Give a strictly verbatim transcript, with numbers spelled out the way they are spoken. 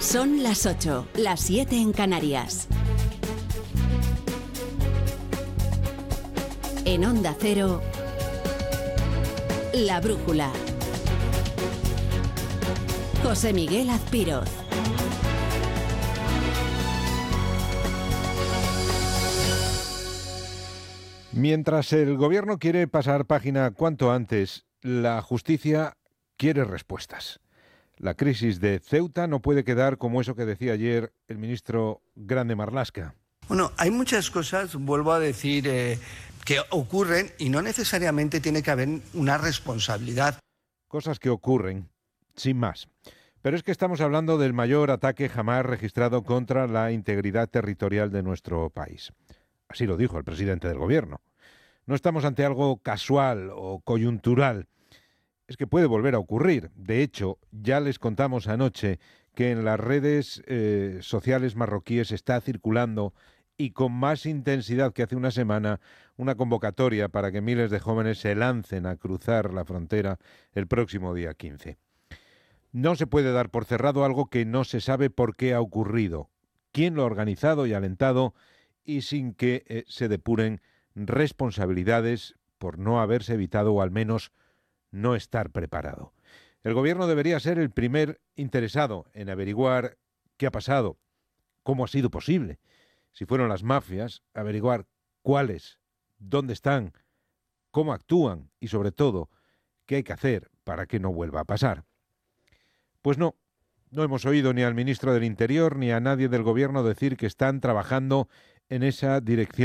Son las ocho, las siete en Canarias. En Onda Cero, La Brújula. José Miguel Azpiroz. Mientras el gobierno quiere pasar página cuanto antes, la justicia quiere respuestas. La crisis de Ceuta no puede quedar como eso que decía ayer el ministro Grande Marlaska. Bueno, hay muchas cosas, vuelvo a decir, eh, que ocurren y no necesariamente tiene que haber una responsabilidad. Cosas que ocurren, sin más. Pero es que estamos hablando del mayor ataque jamás registrado contra la integridad territorial de nuestro país. Así lo dijo el presidente del gobierno. No estamos ante algo casual o coyuntural. Es que puede volver a ocurrir. De hecho, ya les contamos anoche que en las redes eh, sociales marroquíes está circulando, y con más intensidad que hace una semana, una convocatoria para que miles de jóvenes se lancen a cruzar la frontera el próximo día quince. No se puede dar por cerrado algo que no se sabe por qué ha ocurrido, quién lo ha organizado y alentado, y sin que eh, se depuren responsabilidades por no haberse evitado o al menos no estar preparado. El gobierno debería ser el primer interesado en averiguar qué ha pasado, cómo ha sido posible. Si fueron las mafias, averiguar cuáles, dónde están, cómo actúan y, sobre todo, qué hay que hacer para que no vuelva a pasar. Pues no, no hemos oído ni al ministro del Interior ni a nadie del gobierno decir que están trabajando en esa dirección.